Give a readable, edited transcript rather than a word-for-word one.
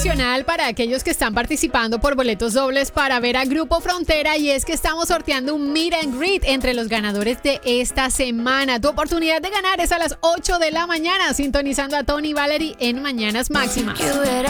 adicional para aquellos que están participando por boletos dobles para ver a Grupo Frontera, y es que estamos sorteando un meet and greet entre los ganadores de esta semana. Tu oportunidad de ganar es a las 8 de la mañana, sintonizando a Tony Valery en Mañanas Máximas. You better